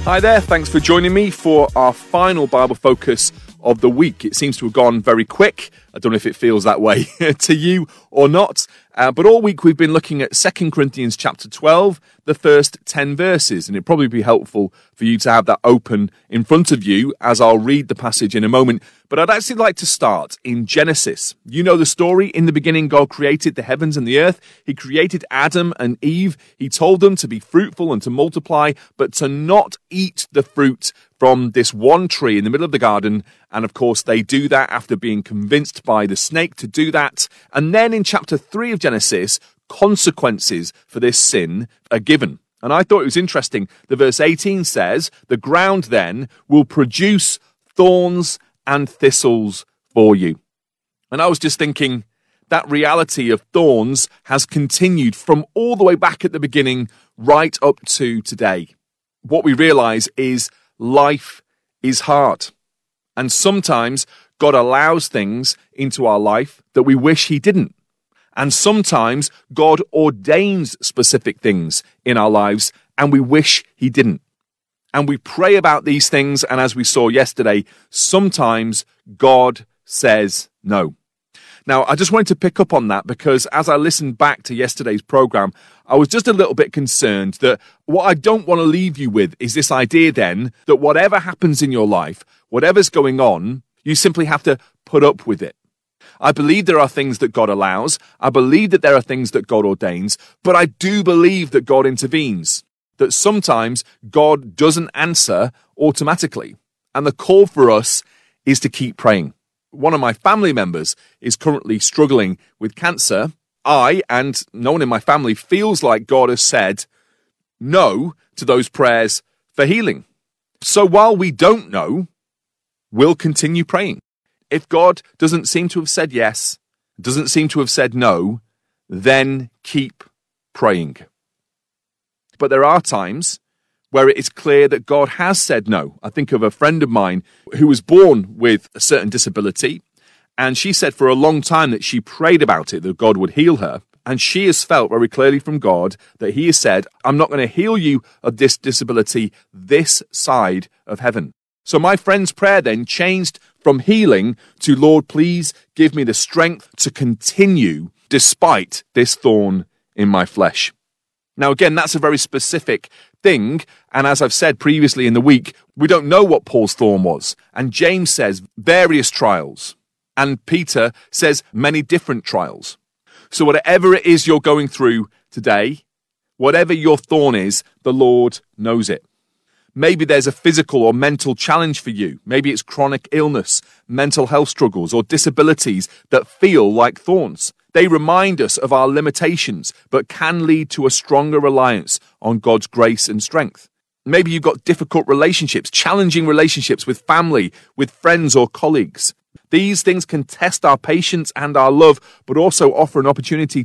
Hi there, thanks for joining me for our final Bible focus of the week. It seems to have gone very quick. I don't know if it feels that way to you or not. But all week we've been looking at 2 Corinthians chapter 12, the first 10 verses. And it'd probably be helpful for you to have that open in front of you as I'll read the passage in a moment. But I'd actually like to start in Genesis. You know the story. In the beginning, God created the heavens and the earth. He created Adam and Eve. He told them to be fruitful and to multiply, but to not eat the fruit from this one tree in the middle of the garden. And of course, they do that after being convinced by the snake to do that. And then in chapter 3 of Genesis, consequences for this sin are given. And I thought it was interesting. The verse 18 says, the ground then will produce thorns and thistles for you. And I was just thinking, that reality of thorns has continued from all the way back at the beginning right up to today. What we realize is life is hard. And sometimes God allows things into our life that we wish He didn't. And sometimes God ordains specific things in our lives and we wish He didn't. And we pray about these things, and as we saw yesterday, sometimes God says no. Now, I just wanted to pick up on that because as I listened back to yesterday's program, I was just a little bit concerned that what I don't want to leave you with is this idea then that whatever happens in your life, whatever's going on, you simply have to put up with it. I believe there are things that God allows. I believe that there are things that God ordains, but I do believe that God intervenes, that sometimes God doesn't answer automatically. And the call for us is to keep praying. One of my family members is currently struggling with cancer. I, and no one in my family, feels like God has said no to those prayers for healing. So while we don't know, we'll continue praying. If God doesn't seem to have said yes, doesn't seem to have said no, then keep praying. But there are times where it is clear that God has said no. I think of a friend of mine who was born with a certain disability, and she said for a long time that she prayed about it, that God would heal her. And she has felt very clearly from God that He has said, I'm not going to heal you of this disability this side of heaven. So my friend's prayer then changed from healing to, Lord, please give me the strength to continue despite this thorn in my flesh. Now, again, that's a very specific thing. And as I've said previously in the week, we don't know what Paul's thorn was. And James says various trials. And Peter says many different trials. So whatever it is you're going through today, whatever your thorn is, the Lord knows it. Maybe there's a physical or mental challenge for you. Maybe it's chronic illness, mental health struggles, or disabilities that feel like thorns. They remind us of our limitations, but can lead to a stronger reliance on God's grace and strength. Maybe you've got difficult relationships, challenging relationships with family, with friends or colleagues. These things can test our patience and our love, but also offer an opportunity